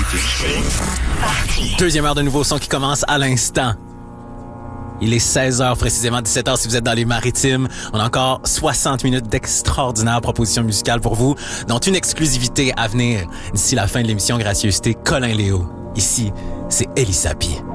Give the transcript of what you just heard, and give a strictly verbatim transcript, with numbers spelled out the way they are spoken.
Deuxième heure de nouveau son qui commence à l'instant. Il est seize heures précisément, dix-sept heures si vous êtes dans les Maritimes. On a encore soixante minutes d'extraordinaires propositions musicales pour vous, dont une exclusivité à venir d'ici la fin de l'émission, gracieuseté Colin Léo. Ici, c'est Elie Sapi.